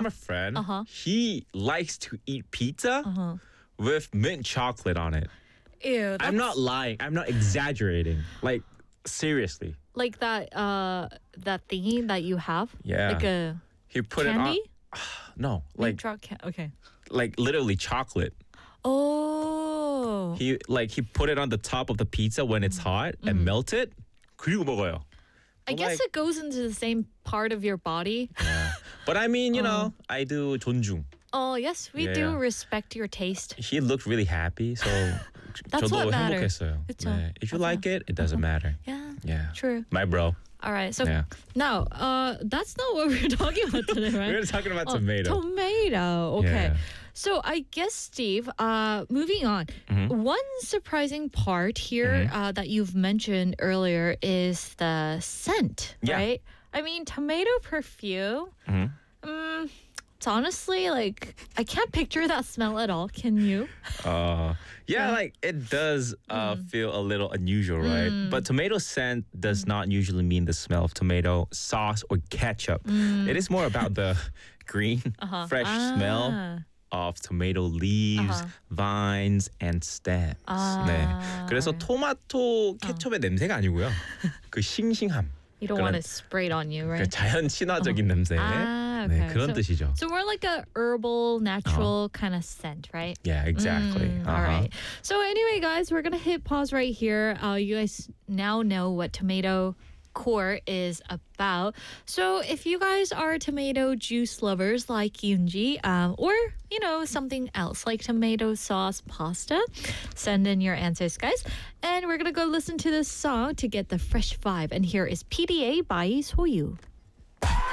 a friend. Uh-huh. He likes to eat pizza with mint chocolate on it. Ew, I'm not lying. I'm not exaggerating. Like seriously. like that thingy that you have. Yeah. Like a He put candy. it on. No, like Okay. literally chocolate. Oh. He put it on the top of the pizza when it's hot and melt it. 그리고 먹어요. I guess like- it goes into the same part of your body. Yeah. But I mean, you know, I do 존중. Oh, yes, we Yeah. do respect your taste. He looked really happy, so That's 저도 what matters. 행복했어요. 그쵸. 네. If you like it, it doesn't matter. Yeah. Yeah. True. My bro. All right. So Yeah. now, that's not what we're talking about today, right? We were talking about tomato. Tomato. Okay. Yeah. So I guess, Steve, moving on. Mm-hmm. One surprising part here that you've mentioned earlier is the scent, Yeah. right? I mean, tomato perfume. It's honestly like I can't picture that smell at all. Can you? Yeah, like it does feel a little unusual, right? But tomato scent does not usually mean the smell of tomato sauce or ketchup. It is more about the green, fresh smell of tomato leaves, vines, and stems. 네. 그래서 토마토 케첩의 냄새가 아니고요. 그 싱싱함. You don't want it sprayed on you, 그 right? 자연 친화적인 냄새. 아, 네, okay. 그런 뜻이죠. So more like a herbal, natural kind of scent, right? Yeah, exactly. All right. So anyway, guys, we're gonna hit pause right here. You guys now know what tomato core is about. So if you guys are tomato juice lovers like Yoonji, or you know something else like tomato sauce pasta, send in your answers, guys. And we're gonna go listen to this song to get the fresh vibe. And here is PDA by Soyu.